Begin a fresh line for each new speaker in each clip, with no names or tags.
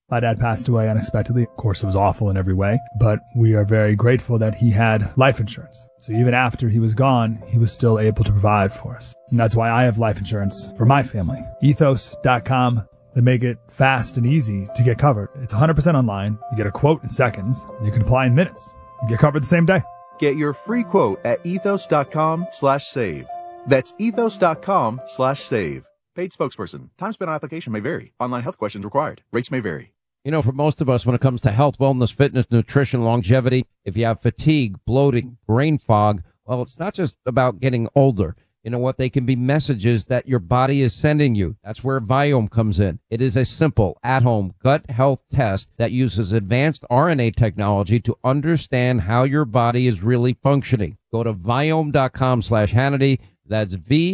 My dad passed away unexpectedly. Of course, it was awful in every way, but we are very grateful that he had life insurance. So even after he was gone, he was still able to provide for us. And that's why I have life insurance for my family. Ethos.com. They make it fast and easy to get covered. It's 100% online. You get a quote in seconds, and you can apply in minutes. You get covered the same day.
Get your free quote at ethos.com/save. That's ethos.com/save. Paid spokesperson. Time spent on application may vary. Online health questions required. Rates may vary.
You know, for most of us, when it comes to health, wellness, fitness, nutrition, longevity, if you have fatigue, bloating, brain fog, well, it's not just about getting older. You know what? They can be messages that your body is sending you. That's where Viome comes in. It is a simple, at-home gut health test that uses advanced RNA technology to understand how your body is really functioning. Go to Viome.com/Hannity. That's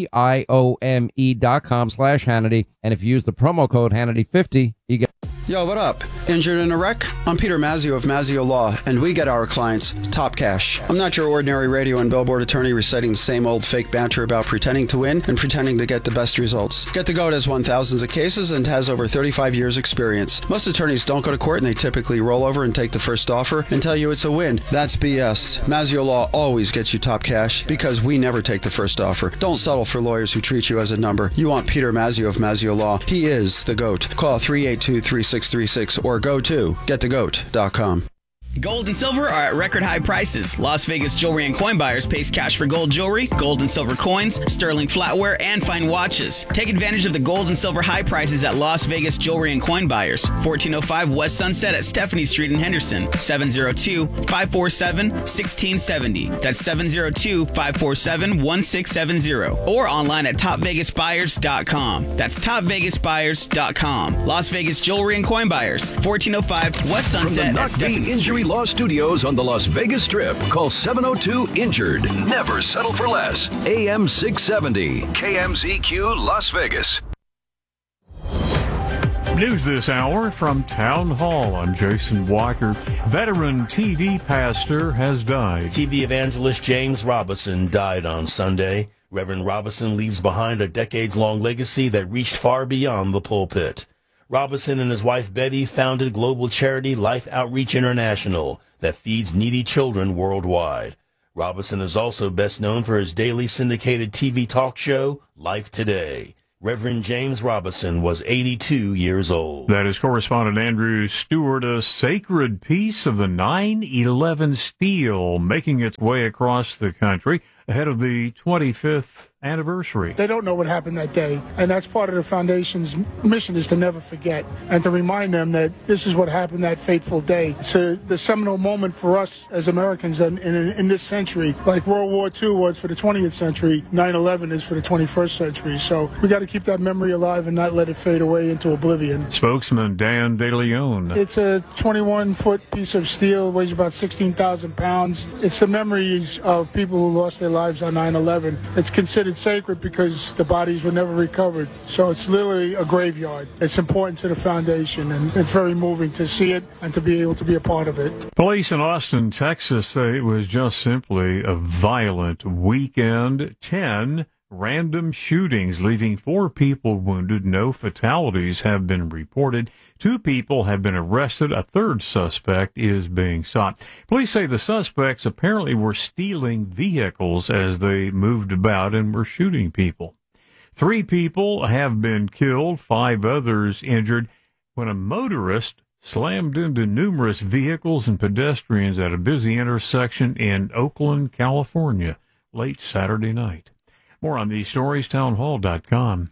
VIOME.com/Hannity. And if you use the promo code Hannity50, you get...
Yo, what up? Injured in a wreck? I'm Peter Mazzio of Mazzio Law, and we get our clients top cash. I'm not your ordinary radio and billboard attorney reciting the same old fake banter about pretending to win and pretending to get the best results. Get the Goat has won thousands of cases and has over 35 years experience. Most attorneys don't go to court and they typically roll over and take the first offer and tell you it's a win. That's BS. Mazzio Law always gets you top cash because we never take the first offer. Don't settle for lawyers who treat you as a number. You want Peter Mazzio of Mazzio Law. He is the GOAT. Call 382-3636 or go to getthegoat.com.
Gold and silver are at record high prices. Las Vegas Jewelry and Coin Buyers pays cash for gold jewelry, gold and silver coins, sterling flatware, and fine watches. Take advantage of the gold and silver high prices at Las Vegas Jewelry and Coin Buyers, 1405 West Sunset at Stephanie Street in Henderson, 702-547-1670. That's 702-547-1670. Or online at topvegasbuyers.com. That's topvegasbuyers.com. Las Vegas Jewelry and Coin Buyers, 1405 West Sunset at Stephanie Street.
Law Studios on the Las Vegas Strip. Call 702-INJURED. Never settle for less. AM 670. KMZQ Las Vegas.
News this hour from Town Hall. I'm Jason Walker. Veteran TV pastor has died.
TV evangelist James Robison died on Sunday. Reverend Robison leaves behind a decades-long legacy that reached far beyond the pulpit. Robison and his wife Betty founded global charity Life Outreach International that feeds needy children worldwide. Robison is also best known for his daily syndicated TV talk show, Life Today. Reverend James Robison was 82 years old.
That is correspondent Andrew Stewart. A sacred piece of the 9/11 steel making its way across the country ahead of the 25th anniversary.
They don't know what happened that day, and that's part of the foundation's mission, is to never forget and to remind them that this is what happened that fateful day. It's the seminal moment for us as Americans in this century. Like World War II was for the 20th century, 9/11 is for the 21st century. So we got to keep that memory alive and not let it fade away into oblivion.
Spokesman Dan De Leon.
It's a 21-foot piece of steel, weighs about 16,000 pounds. It's the memories of people who lost their lives on 9/11. It's considered sacred because the bodies were never recovered. So it's literally a graveyard. It's important to the foundation, and it's very moving to see it and to be able to be a part of it.
Police in Austin, Texas say it was just simply a violent weekend. 10 random shootings, leaving 4 people wounded. No fatalities have been reported. 2 people have been arrested. A third suspect is being sought. Police say the suspects apparently were stealing vehicles as they moved about and were shooting people. 3 people have been killed, 5 others injured when a motorist slammed into numerous vehicles and pedestrians at a busy intersection in Oakland, California, late Saturday night. More on these stories, townhall.com.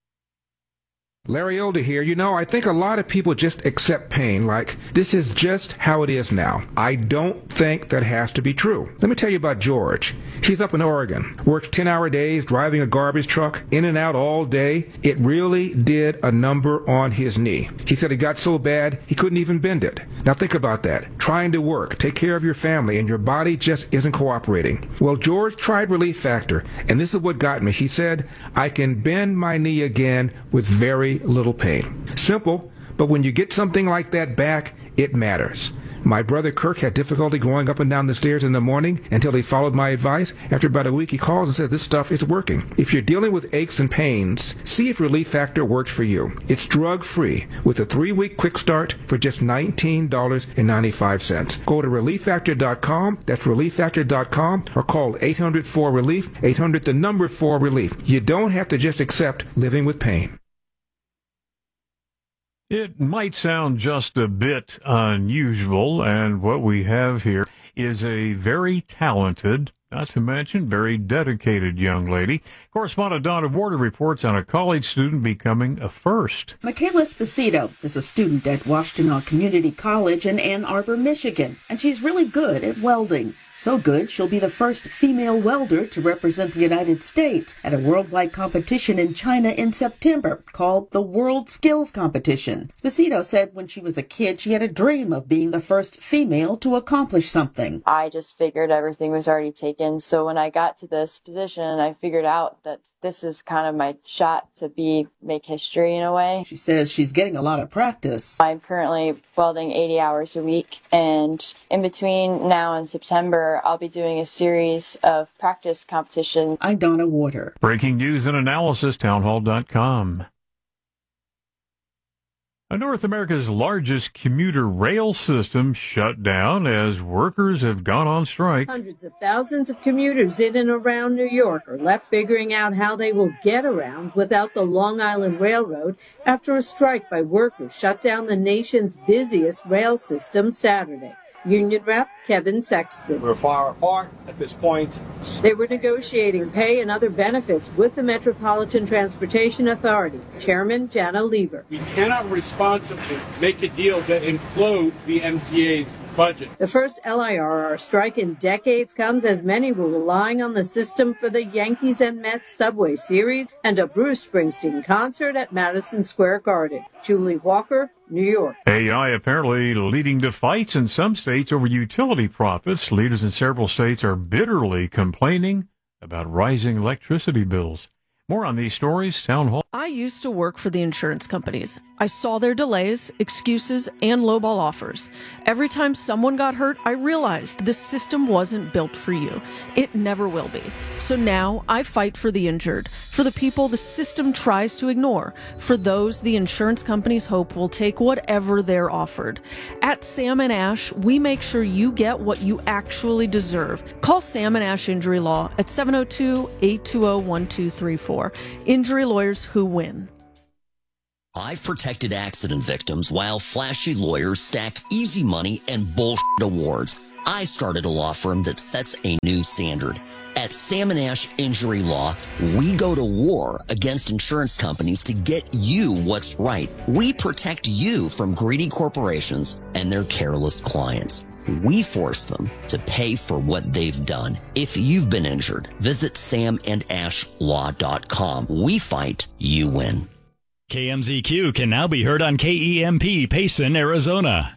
Larry Older here. You know, I think a lot of people just accept pain like this is just how it is now. I don't think that has to be true. Let me tell you about George. He's up in Oregon, works 10-hour days, driving a garbage truck, in and out all day. It really did a number on his knee. He said it got so bad he couldn't even bend it. Now think about that. Trying to work, take care of your family, and your body just isn't cooperating. Well, George tried Relief Factor, and this is what got me. He said, I can bend my knee again with very little pain. Simple, but when you get something like that back, it matters. My brother Kirk had difficulty going up and down the stairs in the morning until he followed my advice. After about a week, he calls and says this stuff is working. If you're dealing with aches and pains, see if Relief Factor works for you. It's drug-free with a 3-week quick start for just $19.95. Go to ReliefFactor.com. That's ReliefFactor.com, or call 800-4RELIEF, 800-4RELIEF. You don't have to just accept living with pain.
It might sound just a bit unusual, and what we have here is a very talented, not to mention very dedicated young lady. Correspondent Donna Warder reports on a college student becoming a first.
Michaela Esposito is a student at Washtenaw Community College in Ann Arbor, Michigan, and she's really good at welding. So good, she'll be the first female welder to represent the United States at a worldwide competition in China in September called the World Skills Competition. Esposito said when she was a kid, she had a dream of being the first female to accomplish something.
I just figured everything was already taken. So when I got to this position, I figured out that this is kind of my shot to make history in a way.
She says she's getting a lot of practice.
I'm currently welding 80 hours a week, and in between now and September, I'll be doing a series of practice competitions.
I'm Donna Warder.
Breaking news and analysis, townhall.com. North America's largest commuter rail system shut down as workers have gone on strike.
Hundreds of thousands of commuters in and around New York are left figuring out how they will get around without the Long Island Railroad after a strike by workers shut down the nation's busiest rail system Saturday. Union rep Kevin Sexton.
We're far apart at this point.
They were negotiating pay and other benefits with the Metropolitan Transportation Authority. Chairman Jana Lieber.
We cannot responsibly make a deal that implodes the MTA's budget.
The first LIRR strike in decades comes as many were relying on the system for the Yankees and Mets Subway Series and a Bruce Springsteen concert at Madison Square Garden. Julie Walker, New York.
AI apparently leading to fights in some states over utility profits. Leaders in several states are bitterly complaining about rising electricity bills. More on these stories, Town Hall.
I used to work for the insurance companies. I saw their delays, excuses, and lowball offers. Every time someone got hurt, I realized this system wasn't built for you. It never will be. So now I fight for the injured, for the people the system tries to ignore, for those the insurance companies hope will take whatever they're offered. At Sam & Ash, we make sure you get what you actually deserve. Call Sam & Ash Injury Law at 702-820-1234. Injury lawyers who win.
I've protected accident victims while flashy lawyers stack easy money and bullshit awards. I started a law firm that sets a new standard. At Sam & Ash Injury Law, we go to war against insurance companies to get you what's right. We protect you from greedy corporations and their careless clients. We force them to pay for what they've done. If you've been injured, visit samandashlaw.com. We fight, you win.
KMZQ can now be heard on KEMP, Payson, Arizona.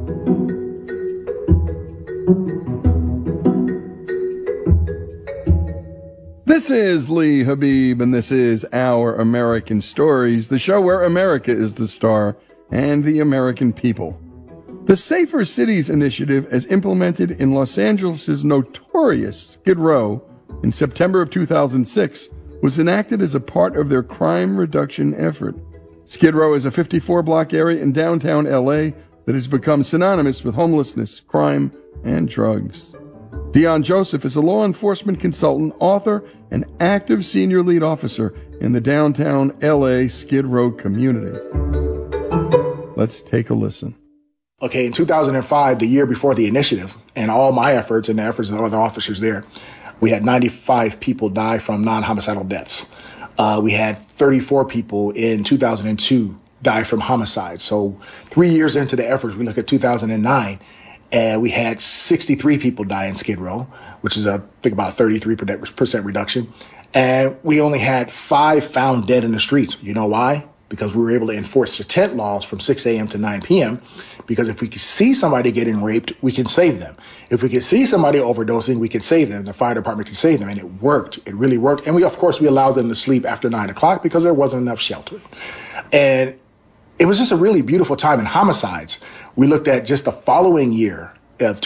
This is Lee Habib, and this is Our American Stories, the show where America is the star and the American people. The Safer Cities Initiative, as implemented in Los Angeles' notorious Skid Row in September of 2006, was enacted as a part of their crime reduction effort. Skid Row is a 54-block area in downtown LA that has become synonymous with homelessness, crime, and drugs. Dion Joseph is a law enforcement consultant, author, and active senior lead officer in the downtown LA Skid Row community. Let's take a listen.
Okay, in 2005, the year before the initiative, and all my efforts and the efforts of the other officers there, we had 95 people die from non-homicidal deaths. We had 34 people in 2002 die from homicide. So 3 years into the efforts, we look at 2009, and we had 63 people die in Skid Row, which is, I think, about a 33% reduction. And we only had 5 found dead in the streets. You know why? Because we were able to enforce the tent laws from 6 a.m. to 9 p.m. Because if we could see somebody getting raped, we can save them. If we could see somebody overdosing, we could save them. The fire department could save them. And it worked. It really worked. And we allowed them to sleep after 9 o'clock because there wasn't enough shelter. And it was just a really beautiful time in homicides We looked at just the following year of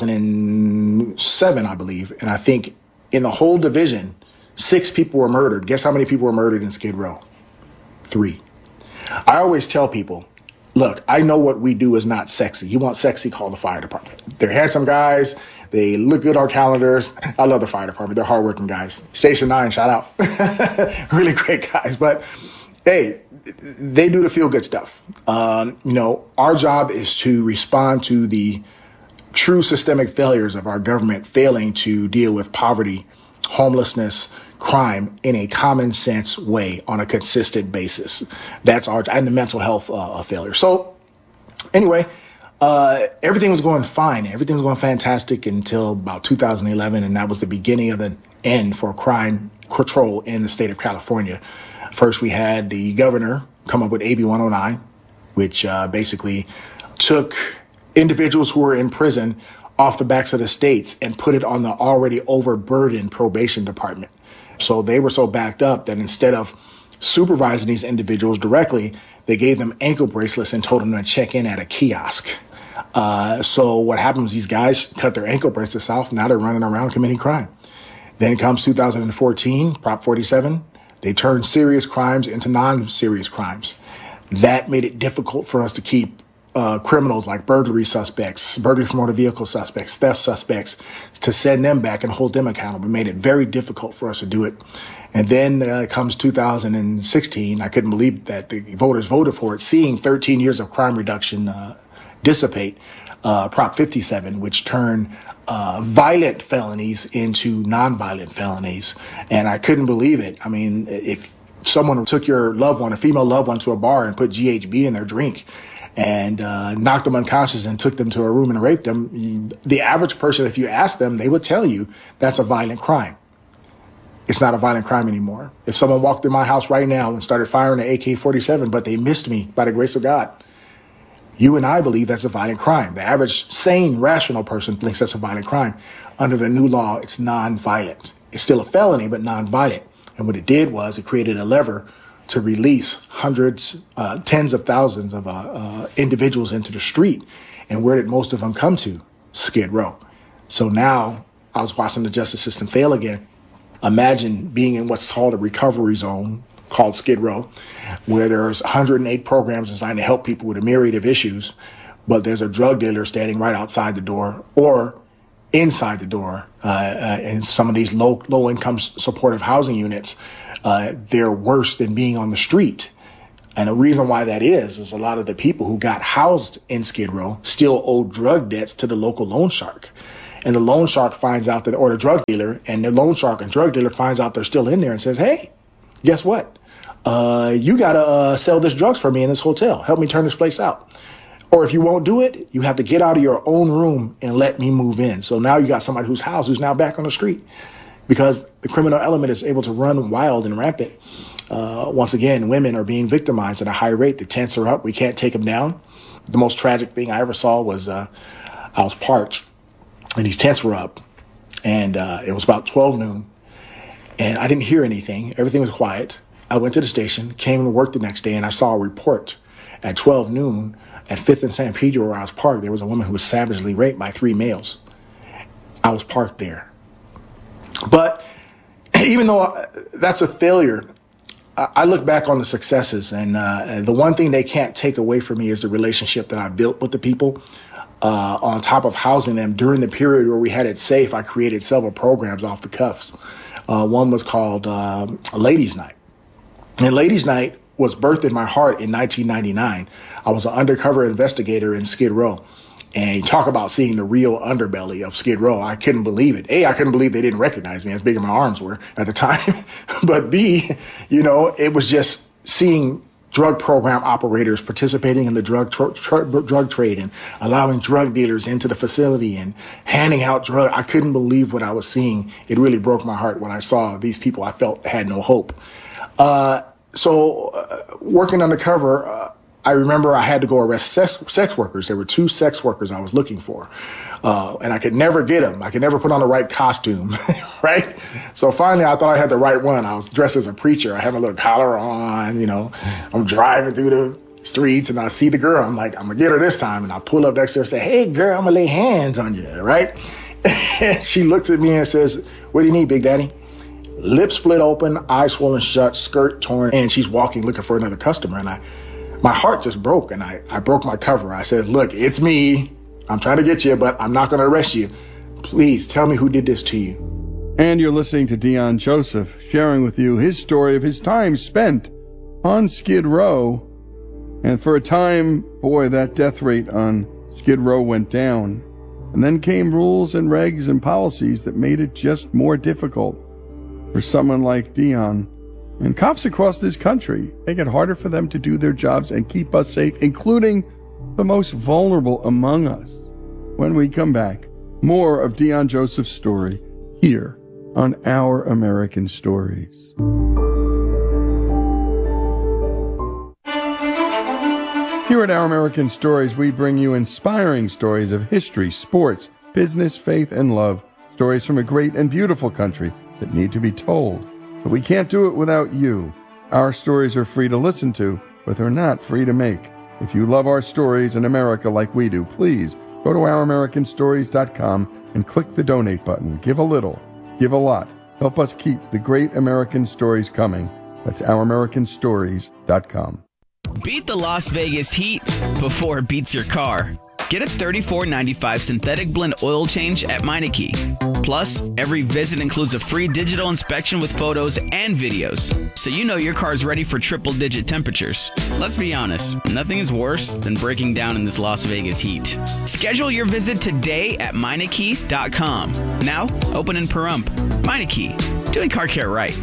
2007, I believe. And I think in the whole division, 6 people were murdered. Guess how many people were murdered in Skid Row? 3. I always tell people, look, I know what we do is not sexy. You want sexy, call the fire department. They're handsome guys. They look good on calendars. I love the fire department. They're hardworking guys. Station 9, shout out. Really great guys. But hey, they do the feel good stuff. Our job is to respond to the true systemic failures of our government failing to deal with poverty, homelessness, crime in a common sense way on a consistent basis. That's and the mental health failure. So anyway, everything was going fine. Everything was going fantastic until about 2011. And that was the beginning of the end for crime control in the state of California. First, we had the governor come up with AB 109, which basically took individuals who were in prison off the backs of the states and put it on the already overburdened probation department. So they were so backed up that instead of supervising these individuals directly, they gave them ankle bracelets and told them to check in at a kiosk. So what happened was these guys cut their ankle bracelets off. Now they're running around committing crime. Then comes 2014, Prop 47. They turned serious crimes into non-serious crimes. That made it difficult for us to keep criminals like burglary suspects, burglary from motor vehicle suspects, theft suspects, to send them back and hold them accountable. It made it very difficult for us to do it. And then comes 2016. I couldn't believe that the voters voted for it, seeing 13 years of crime reduction dissipate. Prop 57, which turned violent felonies into nonviolent felonies. And I couldn't believe it. I mean, if someone took your loved one, a female loved one, to a bar and put GHB in their drink and knocked them unconscious and took them to a room and raped them, the average person, if you ask them, they would tell you that's a violent crime. It's not a violent crime anymore. If someone walked in my house right now and started firing an AK-47, but they missed me by the grace of God, you and I believe that's a violent crime. The average sane, rational person thinks that's a violent crime. Under the new law, it's non-violent. It's still a felony, but non-violent. And what it did was it created a lever to release hundreds, tens of thousands of individuals into the street. And where did most of them come to? Skid Row. So now I was watching the justice system fail again. Imagine being in what's called a recovery zone called Skid Row, where there's 108 programs designed to help people with a myriad of issues, but there's a drug dealer standing right outside the door or inside the door. In some of these low income supportive housing units, they're worse than being on the street. And the reason why that is a lot of the people who got housed in Skid Row still owe drug debts to the local loan shark. And the loan shark finds out that, or the drug dealer, and the loan shark and drug dealer finds out they're still in there and says, hey, guess what? You got to sell this drugs for me in this hotel. Help me turn this place out. Or if you won't do it, you have to get out of your own room and let me move in. So now you got somebody who's housed who's now back on the street because the criminal element is able to run wild and rampant. Once again, women are being victimized at a high rate. The tents are up. We can't take them down. The most tragic thing I ever saw was I was parked and these tents were up and it was about 12 noon and I didn't hear anything. Everything was quiet. I went to the station, came to work the next day, and I saw a report at 12 noon at 5th and San Pedro where I was parked. There was a woman who was savagely raped by 3 males. I was parked there. But even though that's a failure, I look back on the successes, and the one thing they can't take away from me is the relationship that I built with the people. On top of housing them during the period where we had it safe, I created several programs off the cuffs. One was called Ladies Night. And Ladies Night was birthed in my heart in 1999. I was an undercover investigator in Skid Row. And you talk about seeing the real underbelly of Skid Row. I couldn't believe it. A, I couldn't believe they didn't recognize me as big as my arms were at the time. But B, it was just seeing drug program operators participating in the drug trade and allowing drug dealers into the facility and handing out drugs. I couldn't believe what I was seeing. It really broke my heart when I saw these people I felt had no hope. So working undercover, I remember I had to go arrest sex workers. There were 2 sex workers I was looking for, and I could never get them. I could never put on the right costume, right? So finally, I thought I had the right one. I was dressed as a preacher. I had my little collar on, I'm driving through streets, and I see the girl. I'm like, I'm going to get her this time. And I pull up next to her and say, hey, girl, I'm going to lay hands on you, right? And she looks at me and says, what do you need, Big Daddy? Lips split open, eyes swollen shut, skirt torn, and she's walking looking for another customer. And my heart just broke, and I broke my cover. I said, look, it's me. I'm trying to get you, but I'm not going to arrest you. Please tell me who did this to you.
And you're listening to Dion Joseph sharing with you his story of his time spent on Skid Row. And for a time, boy, that death rate on Skid Row went down. And then came rules and regs and policies that made it just more difficult for someone like Dion. And cops across this country make it harder for them to do their jobs and keep us safe, including the most vulnerable among us. When we come back, more of Dion Joseph's story here on Our American Stories. Here at Our American Stories, we bring you inspiring stories of history, sports, business, faith, and love. Stories from a great and beautiful country that need to be told. But we can't do it without you. Our stories are free to listen to, but they're not free to make. If you love our stories in America like we do, please go to ouramericanstories.com and click the donate button. Give a little, give a lot. Help us keep the great American stories coming. That's ouramericanstories.com.
Beat the Las Vegas heat before it beats your car. Get a $34.95 synthetic blend oil change at Meineke. Plus, every visit includes a free digital inspection with photos and videos, so you know your car's ready for triple-digit temperatures. Let's be honest, nothing is worse than breaking down in this Las Vegas heat. Schedule your visit today at Meineke.com. Now, open in Pahrump. Meineke, doing car care right.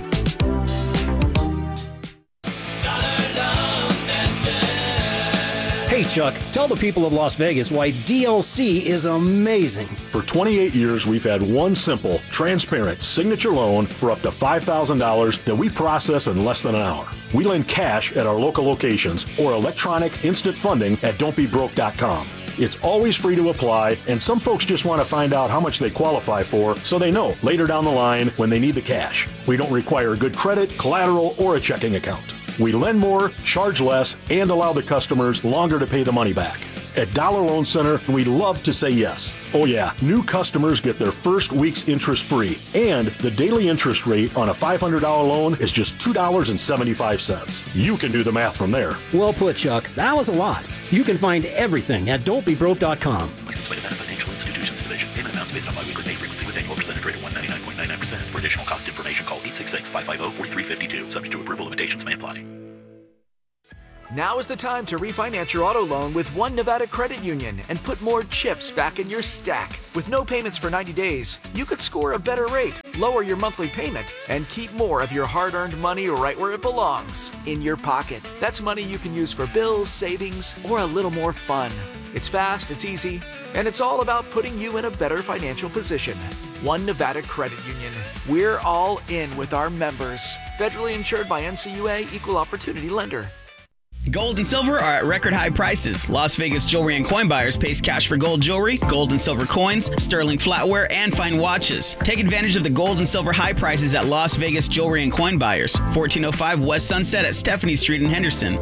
Hey, Chuck, tell the people of Las Vegas why DLC is amazing.
For 28 years, we've had one simple, transparent signature loan for up to $5,000 that we process in less than an hour. We lend cash at our local locations or electronic instant funding at don'tbebroke.com. It's always free to apply, and some folks just want to find out how much they qualify for so they know later down the line when they need the cash. We don't require good credit, collateral, or a checking account. We lend more, charge less, and allow the customers longer to pay the money back. At Dollar Loan Center, we love to say yes. Oh yeah, new customers get their first week's interest free, and the daily interest rate on a $500 loan is just $2.75. You can do the math from there.
Well put, Chuck. That was a lot. You can find everything at don'tbebroke.com.
License by Nevada Financial Institutions Division. Payment amounts based on biweekly pay frequency with annual percentage rate of 199.99%. For additional cost information, call 866-550-4352. Subject to approval, limitations may apply.
Now is the time to refinance your auto loan with One Nevada Credit Union and put more chips back in your stack. With no payments for 90 days, you could score a better rate, lower your monthly payment, and keep more of your hard-earned money right where it belongs, in your pocket. That's money you can use for bills, savings, or a little more fun. It's fast, it's easy, and it's all about putting you in a better financial position. One Nevada Credit Union. We're all in with our members. Federally insured by NCUA, Equal Opportunity Lender.
Gold and silver are at record high prices. Las Vegas Jewelry and Coin Buyers pays cash for gold jewelry, gold and silver coins, sterling flatware, and fine watches. Take advantage of the gold and silver high prices at Las Vegas Jewelry and Coin Buyers. 1405 West Sunset at Stephanie Street in Henderson.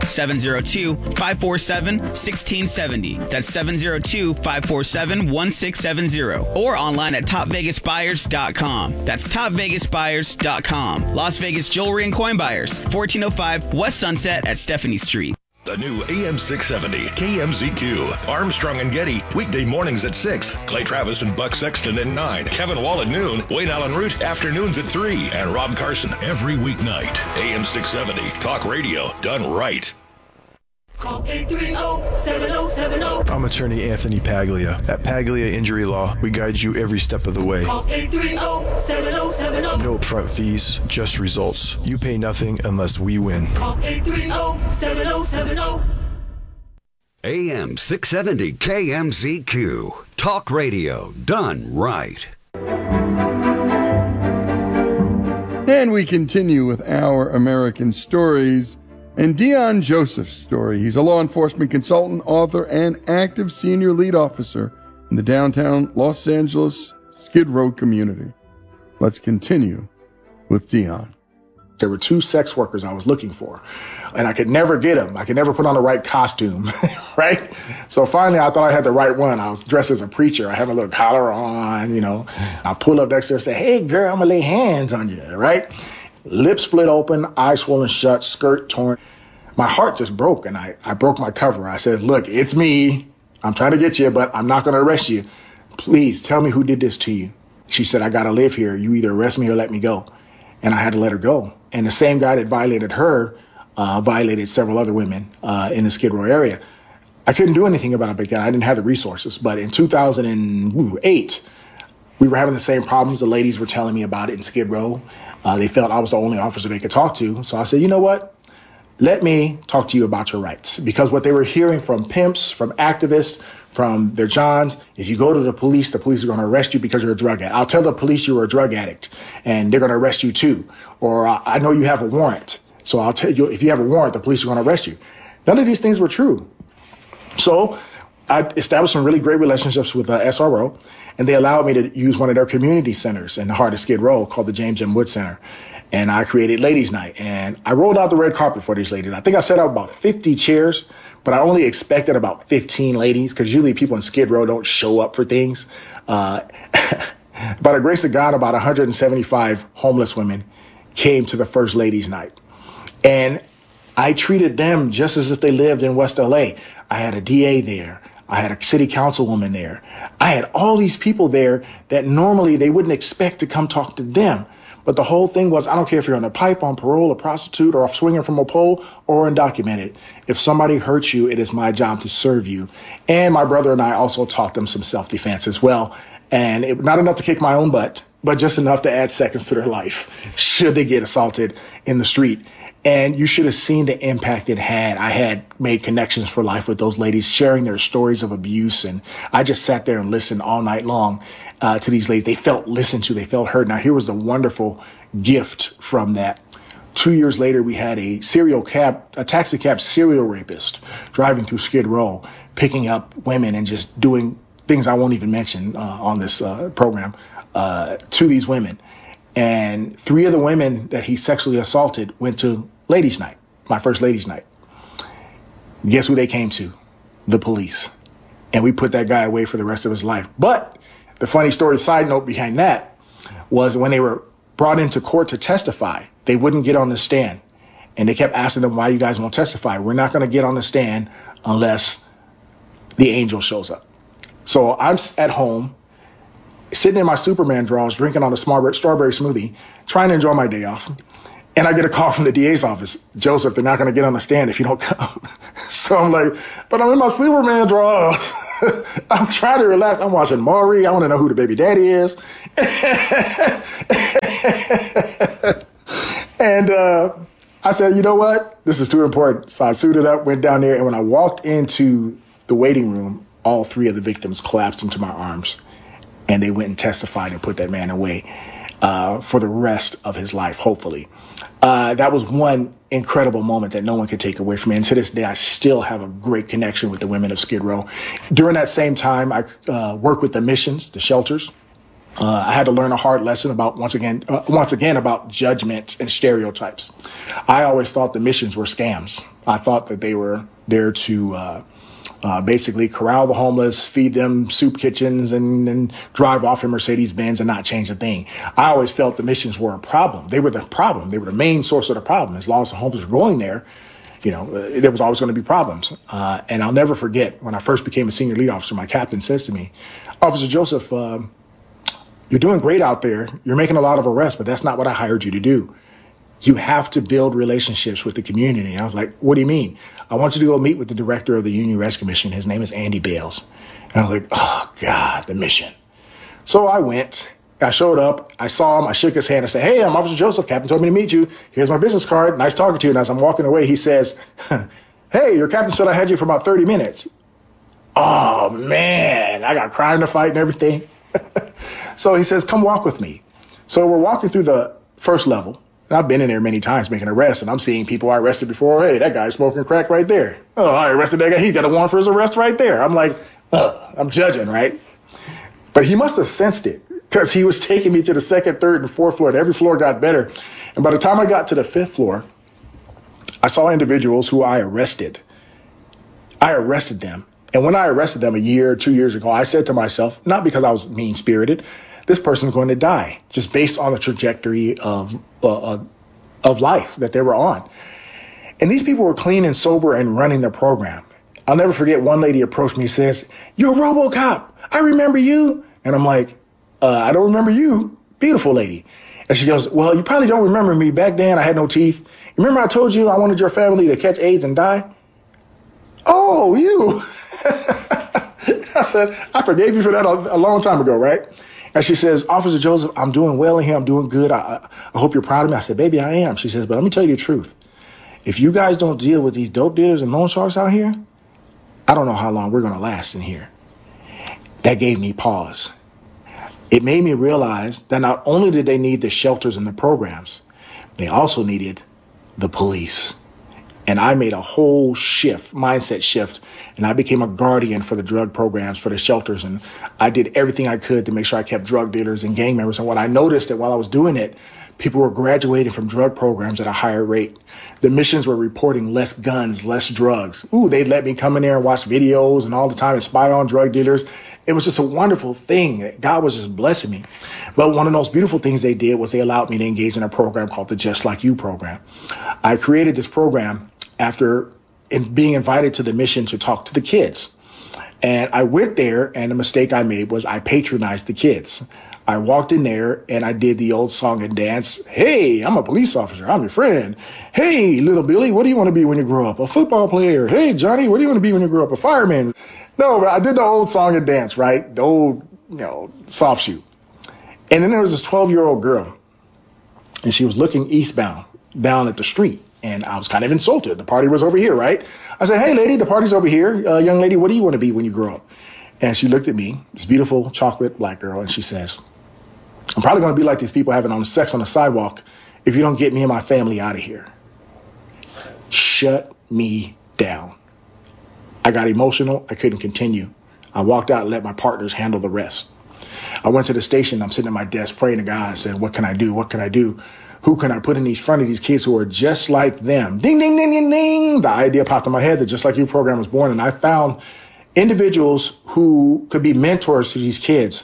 702-547-1670. That's 702-547-1670. Or online at topvegasbuyers.com. That's topvegasbuyers.com. Las Vegas Jewelry and Coin Buyers. 1405 West Sunset at Stephanie Street.
The new AM 670 KMZQ. Armstrong and Getty, weekday mornings at 6. Clay Travis and Buck Sexton at 9. Kevin Wall at noon. Wayne Allen Root, afternoons at 3. And Rob Carson every weeknight. AM 670, talk radio done right.
Call 830-7070.
I'm attorney Anthony Paglia. At Paglia Injury Law, we guide you every step of the way.
Call 830-7070.
No upfront fees, just results. You pay nothing unless we win.
Call 830-7070.
AM 670 KMZQ. Talk radio done right.
And we continue with Our American Stories. And Dion Joseph's story. He's a law enforcement consultant, author, and active senior lead officer in the downtown Los Angeles Skid Row community. Let's continue with Dion.
There were 2 sex workers I was looking for, and I could never get them. I could never put on the right costume, right? So finally, I thought I had the right one. I was dressed as a preacher. I had a little collar on, you know. I pull up next to her and say, hey, girl, I'm going to lay hands on you, right? Lips split open, eyes swollen shut, skirt torn. My heart just broke, and I broke my cover. I said, look, it's me. I'm trying to get you, but I'm not going to arrest you. Please tell me who did this to you. She said, I got to live here. You either arrest me or let me go. And I had to let her go. And the same guy that violated her violated several other women in the Skid Row area. I couldn't do anything about it back then. I didn't have the resources. But in 2008, we were having the same problems. The ladies were telling me about it in Skid Row. They felt I was the only officer they could talk to. So I said, you know what? Let me talk to you about your rights. Because what they were hearing from pimps, from activists, from their Johns, if you go to the police are going to arrest you because you're a drug addict. I'll tell the police you were a drug addict, and they're going to arrest you too. Or I know you have a warrant, so I'll tell you, if you have a warrant, the police are going to arrest you. None of these things were true. So I established some really great relationships with SRO, and they allowed me to use one of their community centers in the heart of Skid Row called the James M. Wood Center. And I created Ladies Night, and I rolled out the red carpet for these ladies. I think I set up about 50 chairs, but I only expected about 15 ladies because usually people in Skid Row don't show up for things. By the grace of God, about 175 homeless women came to the first Ladies Night. And I treated them just as if they lived in West LA. I had a DA there. I had a city councilwoman there. I had all these people there that normally they wouldn't expect to come talk to them. But the whole thing was, I don't care if you're on a pipe, on parole, a prostitute, or swinging from a pole, or undocumented. If somebody hurts you, it is my job to serve you. And my brother and I also taught them some self-defense as well. And not enough to kick my own butt, but just enough to add seconds to their life should they get assaulted in the street. And you should have seen the impact it had. I had made connections for life with those ladies, sharing their stories of abuse. And I just sat there and listened all night long to these ladies. They felt listened to. They felt heard. Now, here was the wonderful gift from that. 2 years later, we had a taxi cab serial rapist driving through Skid Row, picking up women and just doing things I won't even mention on this program to these women. And 3 of the women that he sexually assaulted went to Ladies Night, my first Ladies Night. Guess who they came to? The police. And we put that guy away for the rest of his life. But the funny story, side note behind that, was when they were brought into court to testify, they wouldn't get on the stand. And they kept asking them, why you guys won't testify? We're not going to get on the stand unless the angel shows up. So I'm at home, sitting in my Superman drawers, drinking on a strawberry smoothie, trying to enjoy my day off. And I get a call from the DA's office. Joseph, they're not going to get on the stand if you don't come. So I'm like, but I'm in my Superman drawers. I'm trying to relax. I'm watching Maury. I want to know who the baby daddy is. And I said, you know what? This is too important. So I suited up, went down there. And when I walked into the waiting room, all 3 of the victims collapsed into my arms. And they went and testified and put that man away for the rest of his life, hopefully. That was one incredible moment that no one could take away from me. And to this day, I still have a great connection with the women of Skid Row. During that same time, I worked with the missions, the shelters. I had to learn a hard lesson about, once again, about judgment and stereotypes. I always thought the missions were scams. I thought that they were there to basically corral the homeless, feed them soup kitchens, and drive off in Mercedes-Benz and not change a thing. I always felt the missions were a problem. They were the problem. They were the main source of the problem. As long as the homeless were going there, there was always going to be problems. And I'll never forget when I first became a senior lead officer, my captain says to me, Officer Joseph, you're doing great out there. You're making a lot of arrests, but that's not what I hired you to do. You have to build relationships with the community. And I was like, what do you mean? I want you to go meet with the director of the Union Rescue Mission. His name is Andy Bales. And I was like, oh, God, the mission. So I went. I showed up. I saw him. I shook his hand. I said, hey, I'm Officer Joseph. Captain told me to meet you. Here's my business card. Nice talking to you. And as I'm walking away, he says, hey, your captain said I had you for about 30 minutes. Oh, man. I got crying to fight and everything. So he says, come walk with me. So we're walking through the first level. And I've been in there many times making arrests, and I'm seeing people I arrested before. Hey, that guy's smoking crack right there. Oh, I arrested that guy. He's got a warrant for his arrest right there. I'm like, I'm judging, right? But he must have sensed it because he was taking me to the second, third, and fourth floor, and every floor got better. And by the time I got to the fifth floor, I saw individuals who I arrested. I arrested them. And when I arrested them a year or 2 years ago, I said to myself, not because I was mean-spirited, this person's going to die just based on the trajectory of life that they were on. And these people were clean and sober and running their program. I'll never forget, one lady approached me and says, "You're RoboCop. I remember you." And I'm like, "I don't remember you, beautiful lady." And she goes, "Well, you probably don't remember me. Back then, I had no teeth. Remember I told you I wanted your family to catch AIDS and die?" "Oh, you." I said, "I forgave you for that a long time ago, right?" And she says, "Officer Joseph, I'm doing well in here. I'm doing good. I hope you're proud of me." I said, "Baby, I am." She says, "But let me tell you the truth. If you guys don't deal with these dope dealers and loan sharks out here, I don't know how long we're going to last in here." That gave me pause. It made me realize that not only did they need the shelters and the programs, they also needed the police. And I made a whole mindset shift, and I became a guardian for the drug programs, for the shelters. And I did everything I could to make sure I kept drug dealers and gang members. And what I noticed that while I was doing it, people were graduating from drug programs at a higher rate. The missions were reporting less guns, less drugs. Ooh, they'd let me come in there and watch videos and all the time and spy on drug dealers. It was just a wonderful thing. God was just blessing me. But one of those beautiful things they did was they allowed me to engage in a program called the Just Like You program. I created this program after being invited to the mission to talk to the kids. And I went there, and the mistake I made was I patronized the kids. I walked in there and I did the old song and dance. "Hey, I'm a police officer. I'm your friend. Hey, little Billy, what do you want to be when you grow up? A football player. Hey, Johnny, what do you want to be when you grow up? A fireman." No, but I did the old song and dance, right? The old, soft shoe. And then there was this 12-year-old girl, and she was looking eastbound, down at the street. And I was kind of insulted. The party was over here, right? I said, "Hey, lady, the party's over here. Young lady, what do you want to be when you grow up?" And she looked at me, this beautiful chocolate black girl, and she says, "I'm probably going to be like these people having sex on the sidewalk if you don't get me and my family out of here." Shut me down. I got emotional. I couldn't continue. I walked out and let my partners handle the rest. I went to the station. I'm sitting at my desk praying to God. I said, "What can I do? What can I do? Who can I put in front of these kids who are just like them?" Ding, ding, ding, ding, ding. The idea popped in my head. The Just Like You program was born. And I found individuals who could be mentors to these kids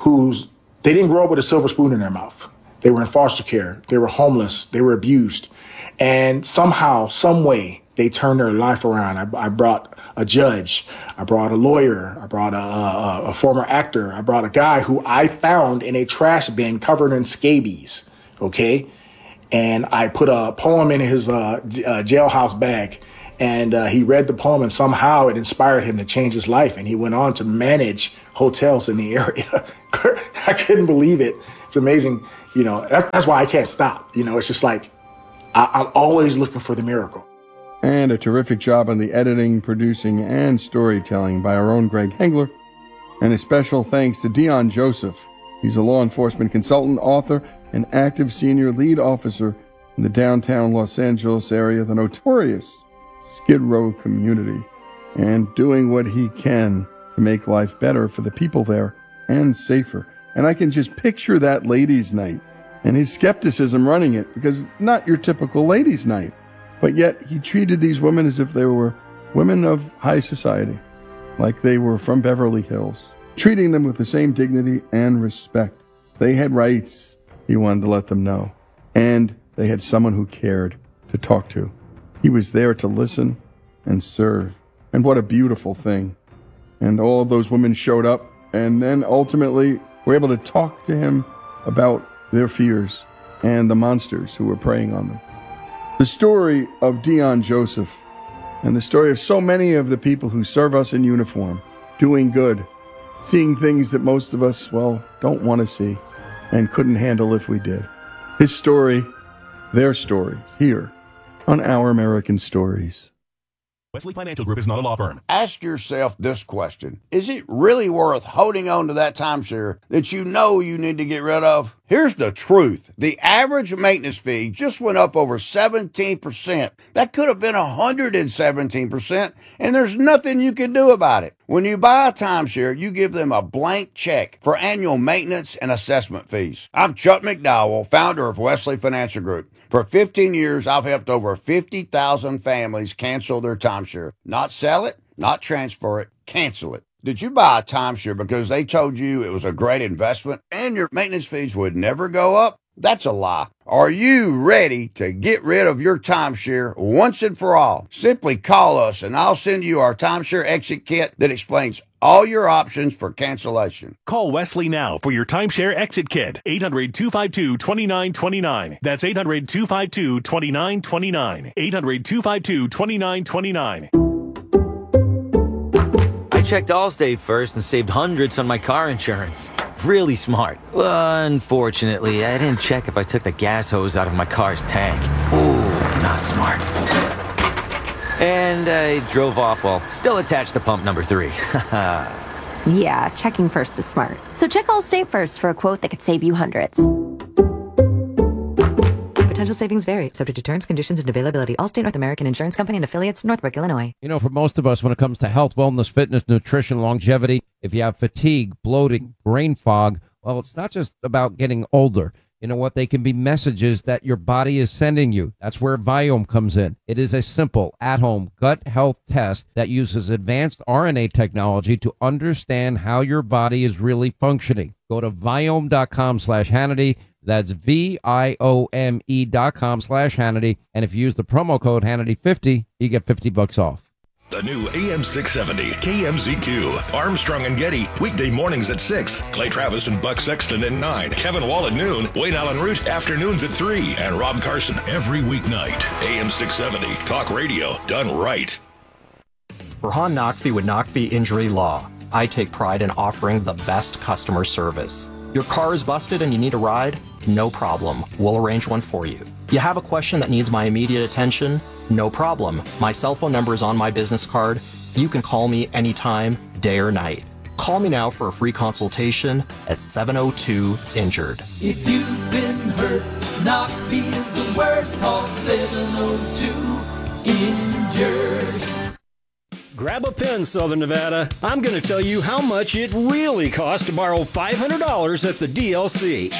they didn't grow up with a silver spoon in their mouth. They were in foster care. They were homeless. They were abused. And somehow, some way, they turned their life around. I brought a judge. I brought a lawyer. I brought a former actor. I brought a guy who I found in a trash bin covered in scabies. Okay? And I put a poem in his jailhouse bag. And he read the poem, and somehow it inspired him to change his life. And he went on to manage hotels in the area. I couldn't believe it. It's amazing. That's why I can't stop. It's just like I'm always looking for the miracle.
And a terrific job on the editing, producing, and storytelling by our own Greg Hengler. And a special thanks to Dion Joseph. He's a law enforcement consultant, author, and active senior lead officer in the downtown Los Angeles area, the notorious Skid Row community, and doing what he can to make life better for the people there and safer. And I can just picture that ladies' night and his skepticism running it, because not your typical ladies' night. But yet he treated these women as if they were women of high society, like they were from Beverly Hills, treating them with the same dignity and respect. They had rights, he wanted to let them know. And they had someone who cared to talk to. He was there to listen and serve. And what a beautiful thing. And all of those women showed up and then ultimately were able to talk to him about their fears and the monsters who were preying on them. The story of Dion Joseph and the story of so many of the people who serve us in uniform, doing good, seeing things that most of us, don't want to see and couldn't handle if we did. His story, their stories, here on Our American Stories.
Wesley Financial Group is not a law firm.
Ask yourself this question. Is it really worth holding on to that timeshare that you know you need to get rid of? Here's the truth. The average maintenance fee just went up over 17%. That could have been 117%, and there's nothing you can do about it. When you buy a timeshare, you give them a blank check for annual maintenance and assessment fees. I'm Chuck McDowell, founder of Wesley Financial Group. For 15 years, I've helped over 50,000 families cancel their timeshare. Not sell it, not transfer it, cancel it. Did you buy a timeshare because they told you it was a great investment and your maintenance fees would never go up? That's a lie. Are you ready to get rid of your timeshare once and for all? Simply call us and I'll send you our timeshare exit kit that explains all your options for cancellation.
Call Wesley now for your timeshare exit kit. 800-252-2929. That's 800-252-2929. 800-252-2929.
I checked Allstate first and saved hundreds on my car insurance. Really smart. Unfortunately, I didn't check if I took the gas hose out of my car's tank. Ooh, not smart. And I drove off while still attached to pump number 3.
Yeah, checking first is smart. So check Allstate first for a quote that could save you hundreds.
Potential savings vary, subject to terms, conditions, and availability. Allstate North American Insurance Company and affiliates, Northbrook, Illinois.
You know, for most of us, when it comes to health, wellness, fitness, nutrition, longevity, if you have fatigue, bloating, brain fog, well, it's not just about getting older. You know what? They can be messages that your body is sending you. That's where Viome comes in. It is a simple, at-home gut health test that uses advanced RNA technology to understand how your body is really functioning. Go to Viome.com/Hannity. That's VIOME.com/Hannity. And if you use the promo code Hannity50, you get $50 off.
The new AM 670 KMZQ. Armstrong and Getty. Weekday mornings at 6. Clay Travis and Buck Sexton at 9. Kevin Wall at noon. Wayne Allen Root afternoons at 3. And Rob Carson every weeknight. AM 670. Talk radio done right.
Rahan Naqvi with Naqvi Injury Law. I take pride in offering the best customer service. Your car is busted and you need a ride? No problem. We'll arrange one for you. You have a question that needs my immediate attention? No problem. My cell phone number is on my business card. You can call me anytime, day or night. Call me now for a free consultation at 702-INJURED.
If you've been hurt, Naqvi is the word. Call 702-INJURED.
Grab a pen, Southern Nevada. I'm going to tell you how much it really costs to borrow $500 at the DLC.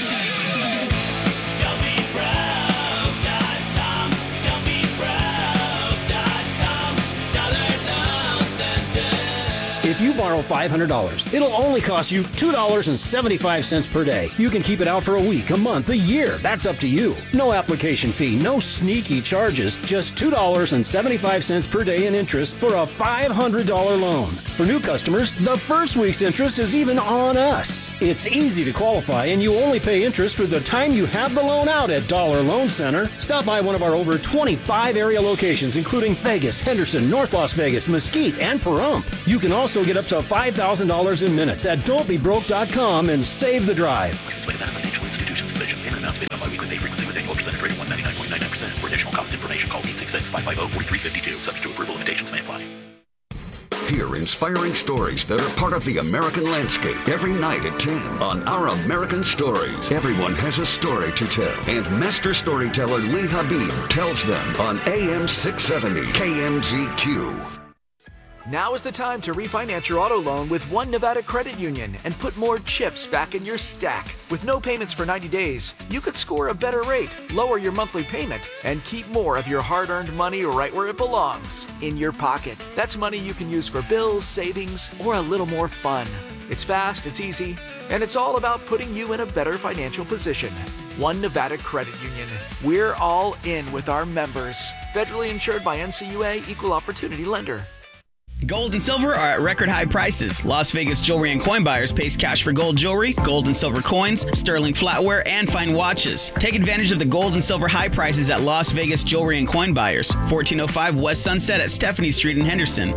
If you borrow $500, it'll only cost you $2.75 per day. You can keep it out for a week, a month, a year. That's up to you. No application fee, no sneaky charges, just $2.75 per day in interest for a $500 loan. For new customers, the first week's interest is even on us. It's easy to qualify, and you only pay interest for the time you have the loan out at Dollar Loan Center. Stop by one of our over 25 area locations, including Vegas, Henderson, North Las Vegas, Mesquite, and Pahrump. You can also get up to $5,000 in minutes at don'tbebroke.com and save the drive.
License plate of Financial Institutions Division. Payment amounts based on biweekly pay frequency with annual percentage rate of 199.99%. For additional cost information, call 866-550-4352. Subject to approval, limitations may apply.
Hear inspiring stories that are part of the American landscape every night at 10 on Our American Stories. Everyone has a story to tell, and master storyteller Lee Habib tells them on AM 670 KMZQ.
Now is the time to refinance your auto loan with One Nevada Credit Union and put more chips back in your stack. With no payments for 90 days, you could score a better rate, lower your monthly payment, and keep more of your hard-earned money right where it belongs, in your pocket. That's money you can use for bills, savings, or a little more fun. It's fast, it's easy, and it's all about putting you in a better financial position. One Nevada Credit Union. We're all in with our members. Federally insured by NCUA, Equal Opportunity Lender.
Gold and silver are at record high prices. Las Vegas Jewelry and Coin Buyers pays cash for gold jewelry, gold and silver coins, sterling flatware, and fine watches. Take advantage of the gold and silver high prices at Las Vegas Jewelry and Coin Buyers. 1405 West Sunset at Stephanie Street in Henderson.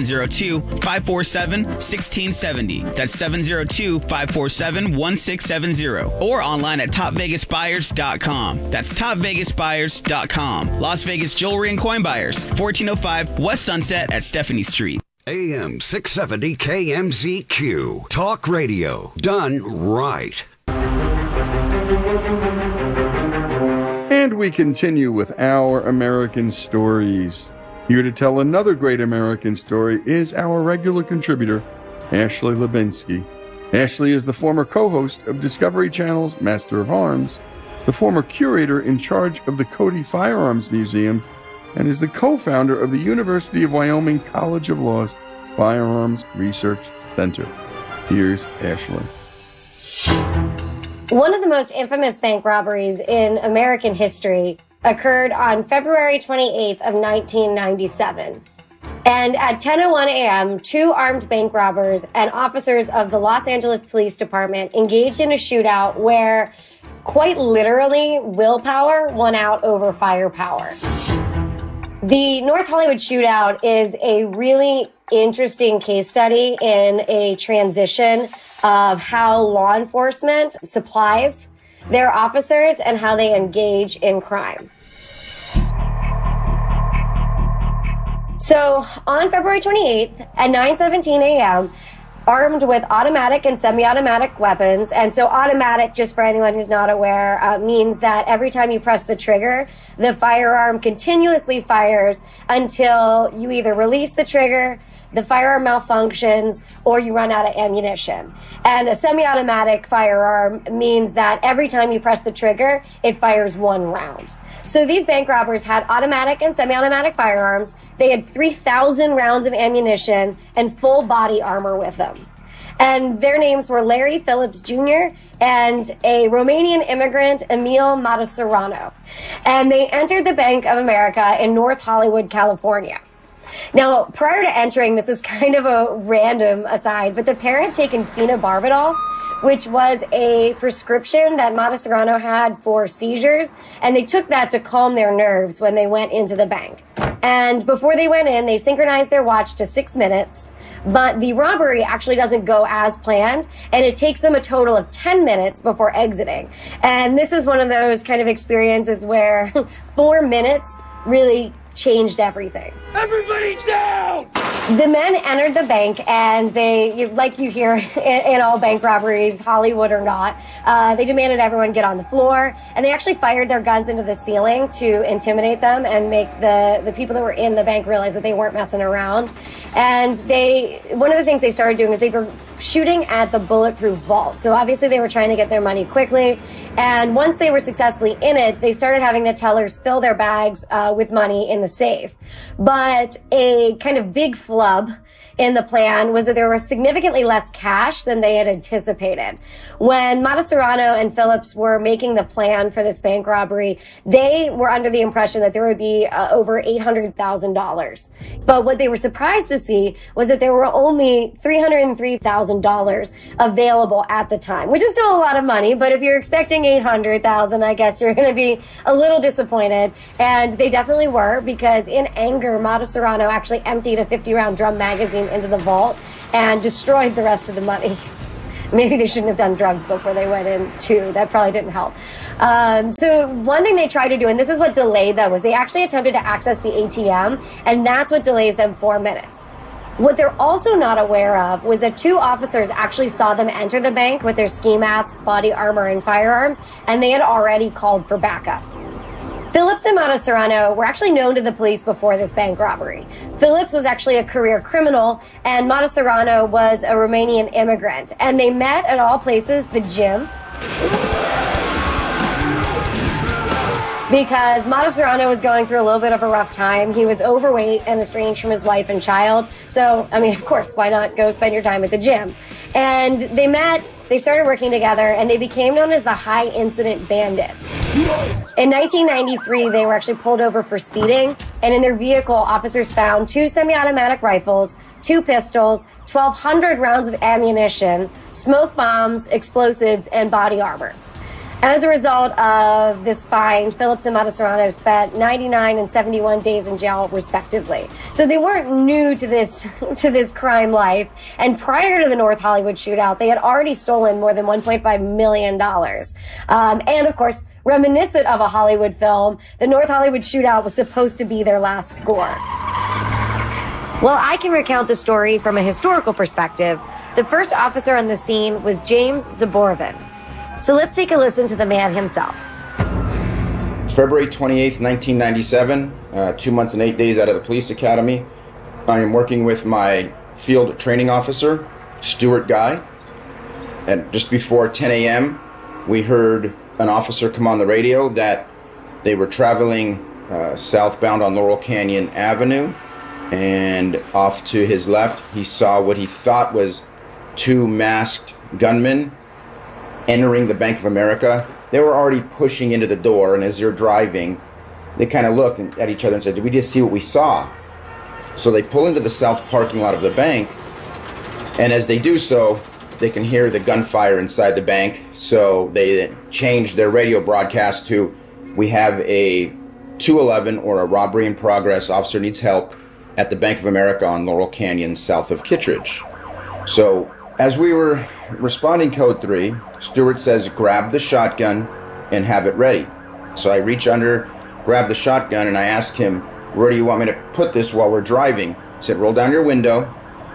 702-547-1670. That's 702-547-1670. Or online at topvegasbuyers.com. That's topvegasbuyers.com. Las Vegas Jewelry and Coin Buyers. 1405 West Sunset at Stephanie Street.
AM 670 KMZQ. Talk radio. Done right.
And we continue with Our American Stories. Here to tell another great American story is our regular contributor, Ashley Levinsky. Ashley is the former co-host of Discovery Channel's Master of Arms, the former curator in charge of the Cody Firearms Museum, and is the co-founder of the University of Wyoming College of Law's Firearms Research Center. Here's Ashley.
One of the most infamous bank robberies in American history occurred on February 28th of 1997. And at 10:01 a.m., two armed bank robbers and officers of the Los Angeles Police Department engaged in a shootout where, quite literally, willpower won out over firepower. The North Hollywood shootout is a really interesting case study in a transition of how law enforcement supplies their officers and how they engage in crime. So on February 28th at 9:17 a.m., armed with automatic and semi-automatic weapons. And so automatic, just for anyone who's not aware, means that every time you press the trigger, the firearm continuously fires until you either release the trigger, the firearm malfunctions, or you run out of ammunition. And a semi-automatic firearm means that every time you press the trigger, it fires one round. So these bank robbers had automatic and semi-automatic firearms. They had 3,000 rounds of ammunition and full body armor with them. And their names were Larry Phillips Jr. and a Romanian immigrant, Emil Mătăsăreanu. And they entered the Bank of America in North Hollywood, California. Now, prior to entering, this is kind of a random aside, but the pair had taken phenobarbital, which was a prescription that Mătăsăreanu had for seizures, and they took that to calm their nerves when they went into the bank. And before they went in, they synchronized their watch to 6 minutes, but the robbery actually doesn't go as planned, and it takes them a total of 10 minutes before exiting. And this is one of those kind of experiences where 4 minutes really changed everything.
Everybody down!
The men entered the bank, and they, like you hear in all bank robberies, Hollywood or not, they demanded everyone get on the floor, and they actually fired their guns into the ceiling to intimidate them and make the people that were in the bank realize that they weren't messing around. And one of the things they started doing is they were shooting at the bulletproof vault. So obviously they were trying to get their money quickly. And once they were successfully in it, they started having the tellers fill their bags with money in the safe. But a kind of big flub in the plan was that there was significantly less cash than they had anticipated. When Mătăsăreanu and Phillips were making the plan for this bank robbery, they were under the impression that there would be over $800,000. But what they were surprised to see was that there were only $303,000 available at the time, which is still a lot of money, but if you're expecting $800,000, I guess you're going to be a little disappointed. And they definitely were, because in anger, Mătăsăreanu actually emptied a 50-round drum magazine into the vault and destroyed the rest of the money. Maybe they shouldn't have done drugs before they went in too. That probably didn't help. So one thing they tried to do, and this is what delayed them, was they actually attempted to access the ATM, and that's what delays them 4 minutes. What they're also not aware of was that two officers actually saw them enter the bank with their ski masks, body armor, and firearms, and they had already called for backup. Phillips and Mătăsăreanu were actually known to the police before this bank robbery. Phillips was actually a career criminal, and Mătăsăreanu was a Romanian immigrant. And they met at all places, the gym, because Mătăsăreanu was going through a little bit of a rough time. He was overweight and estranged from his wife and child. So, I mean, of course, why not go spend your time at the gym? And they met they started working together and they became known as the High Incident Bandits. In 1993, they were actually pulled over for speeding, and in their vehicle, officers found 2 semi-automatic rifles, 2 pistols, 1,200 rounds of ammunition, smoke bombs, explosives, and body armor. As a result of this find, Phillips and Matasareano spent 99 and 71 days in jail, respectively. So they weren't new to this crime life. And prior to the North Hollywood shootout, they had already stolen more than $1.5 million. And of course, reminiscent of a Hollywood film, the North Hollywood shootout was supposed to be their last score. Well, I can recount the story from a historical perspective. The first officer on the scene was James Zaborovin. So let's take a listen to the man himself.
February 28th, 1997, 2 months and 8 days out of the police academy. I am working with my field training officer, Stuart Guy. And just before 10 a.m., we heard an officer come on the radio that they were traveling southbound on Laurel Canyon Avenue. And off to his left, he saw what he thought was 2 masked gunmen entering the Bank of America. They were already pushing into the door, and as they're driving, they kind of looked at each other and said, "Did we just see what we saw?" So they pull into the south parking lot of the bank, and as they do so, they can hear the gunfire inside the bank. So they changed their radio broadcast to, "We have a 211 or a robbery in progress. Officer needs help at the Bank of America on Laurel Canyon south of Kittredge." So as we were responding code 3, Stuart says, "Grab the shotgun and have it ready." So I reach under, grab the shotgun, and I ask him, "Where do you want me to put this while we're driving?" He said, "Roll down your window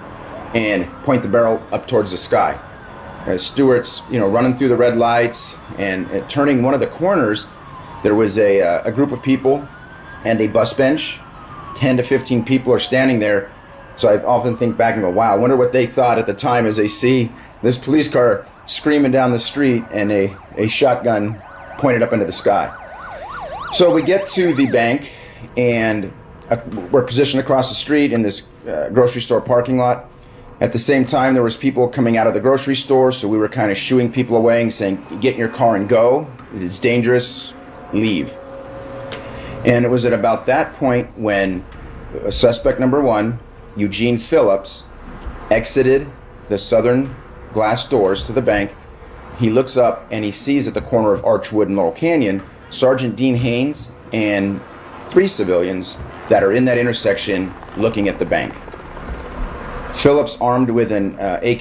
and point the barrel up towards the sky." As Stuart's, running through the red lights and turning one of the corners, there was a group of people and a bus bench. 10 to 15 people are standing there. So I often think back and go, wow, I wonder what they thought at the time as they see this police car screaming down the street and a shotgun pointed up into the sky. So we get to the bank, and we're positioned across the street in this grocery store parking lot. At the same time, there was people coming out of the grocery store, so we were kind of shooing people away and saying, "Get in your car and go. It's dangerous. Leave." And it was at about that point when suspect number 1, Eugene Phillips, exited the southern glass doors to the bank. He looks up and he sees at the corner of Archwood and Laurel Canyon Sergeant Dean Haynes and 3 civilians that are in that intersection looking at the bank. Phillips, armed with an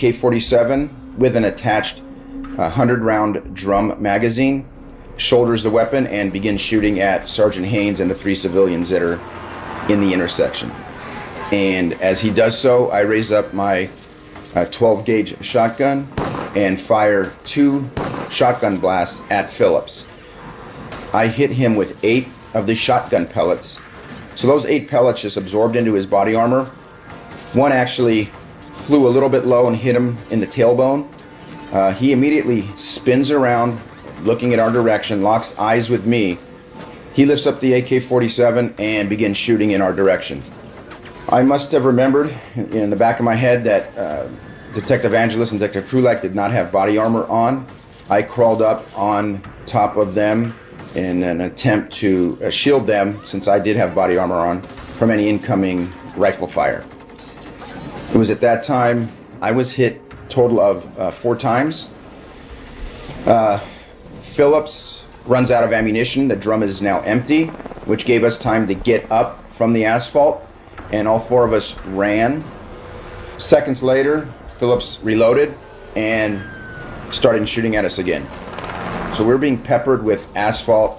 AK-47 with an attached 100-round drum magazine, shoulders the weapon and begins shooting at Sergeant Haynes and the 3 civilians that are in the intersection. And as he does so, I raise up my 12-gauge shotgun and fire 2 shotgun blasts at Phillips. I hit him with 8 of the shotgun pellets. So those 8 pellets just absorbed into his body armor. One actually flew a little bit low and hit him in the tailbone. He immediately spins around, looking at our direction, locks eyes with me. He lifts up the AK-47 and begins shooting in our direction. I must have remembered in the back of my head that Detective Angeles and Detective Krulak did not have body armor on. I crawled up on top of them in an attempt to shield them, since I did have body armor on, from any incoming rifle fire. It was at that time I was hit a total of 4 times. Phillips runs out of ammunition. The drum is now empty, which gave us time to get up from the asphalt, and all 4 of us ran. Seconds later, Phillips reloaded and started shooting at us again. So we're being peppered with asphalt